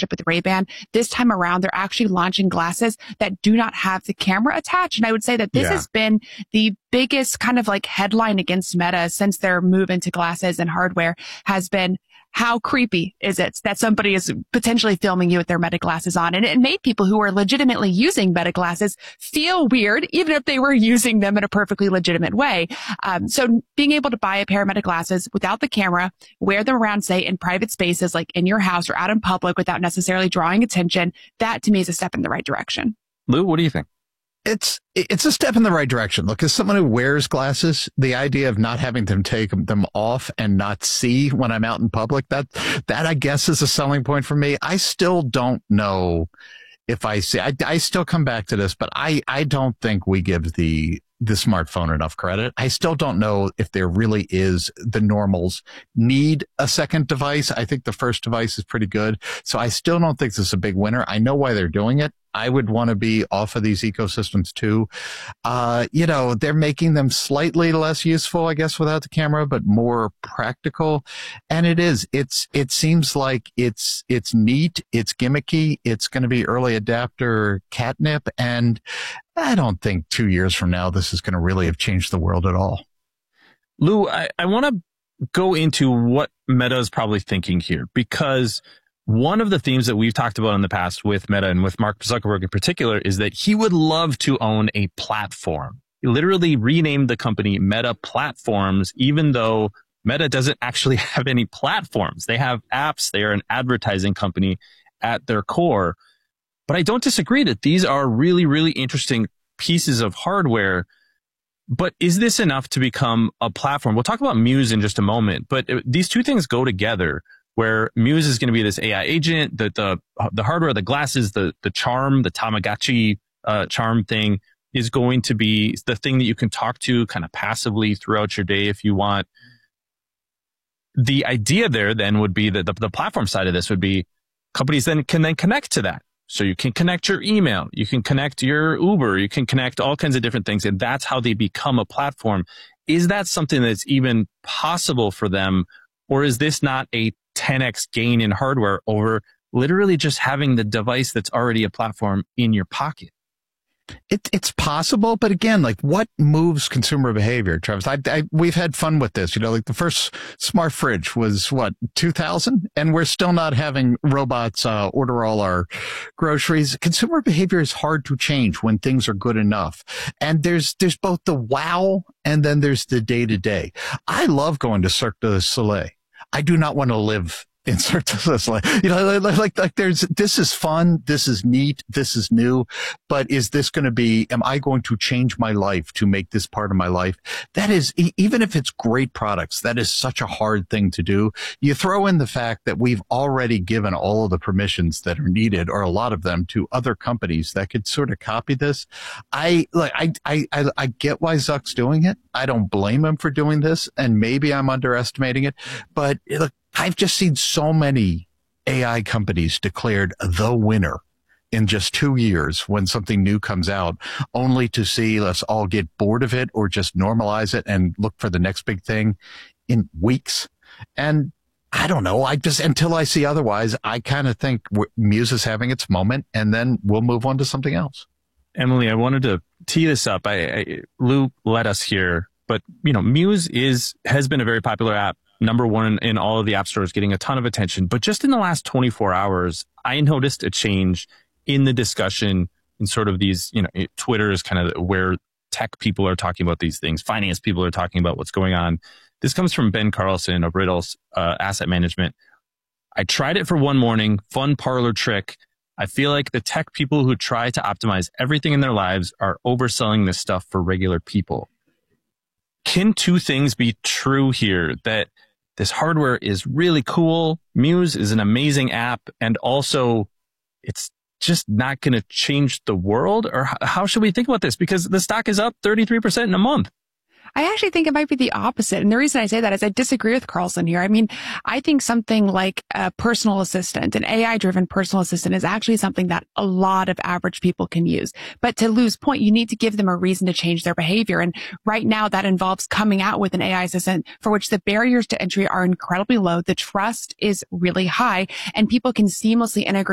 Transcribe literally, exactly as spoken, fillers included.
partnership with Ray-Ban. This time around, they're actually launching glasses that do not have the camera attached. And I would say that this yeah. has been the biggest kind of like headline against Meta since their move into glasses and hardware has been, how creepy is it that somebody is potentially filming you with their Meta glasses on? And it made people who are legitimately using Meta glasses feel weird, even if they were using them in a perfectly legitimate way. Um, so being able to buy a pair of Meta glasses without the camera, wear them around, say, in private spaces, like in your house or out in public without necessarily drawing attention, that to me is a step in the right direction. Lou, what do you think? It's it's a step in the right direction. Look, as someone who wears glasses, the idea of not having them take them off and not see when I'm out in public, that that I guess is a selling point for me. I still don't know if I see. I, I still come back to this, but I I don't think we give the the smartphone enough credit. I still don't know if there really is the normals need a second device. I think the first device is pretty good. So I still don't think this is a big winner. I know why they're doing it. I would want to be off of these ecosystems too. Uh, you know, they're making them slightly less useful, I guess, without the camera, but more practical. And it is, it's, it seems like it's, it's neat. It's gimmicky. It's going to be early adapter catnip. And I don't think two years from now, this is going to really have changed the world at all. Lou, I, I want to go into what Meta is probably thinking here, because one of the themes that we've talked about in the past with Meta and with Mark Zuckerberg in particular is that he would love to own a platform. He literally renamed the company Meta Platforms, even though Meta doesn't actually have any platforms. They have apps. They are an advertising company at their core. But I don't disagree that these are really, really interesting pieces of hardware. But is this enough to become a platform? We'll talk about Muse in just a moment, but these two things go together, where Muse is going to be this A I agent, the the the hardware, the glasses, the the charm, the Tamagotchi uh, charm thing is going to be the thing that you can talk to kind of passively throughout your day if you want. The idea there then would be that the, the platform side of this would be companies then can then connect to that. So you can connect your email, you can connect your Uber, you can connect all kinds of different things, and that's how they become a platform. Is that something that's even possible for them, or is this not a ten x gain in hardware over literally just having the device that's already a platform in your pocket? It, it's possible, but again, like what moves consumer behavior, Travis? I, I, we've had fun with this. You know, like the first smart fridge was what, two thousand? And we're still not having robots uh, order all our groceries. Consumer behavior is hard to change when things are good enough. And there's there's both the wow and then there's the day to day. I love going to Cirque du Soleil. I do not want to live in Cirque du Soleil. You know, like, like, like there's, this is fun. This is neat. This is new. But is this going to be, am I going to change my life to make this part of my life? That is, even if it's great products, that is such a hard thing to do. You throw in the fact that we've already given all of the permissions that are needed, or a lot of them, to other companies that could sort of copy this. I, like, I, I, I, I get why Zuck's doing it. I don't blame him for doing this. And maybe I'm underestimating it, but look, I've just seen so many A I companies declared the winner in just two years when something new comes out, only to see us all get bored of it or just normalize it and look for the next big thing in weeks. And I don't know. I just, until I see otherwise, I kind of think Muse is having its moment, and then we'll move on to something else. Emily, I wanted to tee this up. I, I Lou led us here, but you know, Muse is has been a very popular app. Number one in all of the app stores, getting a ton of attention. But just in the last twenty-four hours, I noticed a change in the discussion in sort of these, you know, Twitter is kind of where tech people are talking about these things. Finance people are talking about what's going on. This comes from Ben Carlson of Riddles uh, Asset Management. I tried it for one morning, fun parlor trick. I feel like the tech people who try to optimize everything in their lives are overselling this stuff for regular people. Can two things be true here? That this hardware is really cool, Muse is an amazing app, and also it's just not going to change the world? Or how should we think about this? Because the stock is up thirty-three percent in a month. I actually think it might be the opposite. And the reason I say that is I disagree with Carlson here. I mean, I think something like a personal assistant, an A I-driven personal assistant, is actually something that a lot of average people can use. But to Lou's point, you need to give them a reason to change their behavior. And right now that involves coming out with an A I assistant for which the barriers to entry are incredibly low. The trust is really high, and people can seamlessly integrate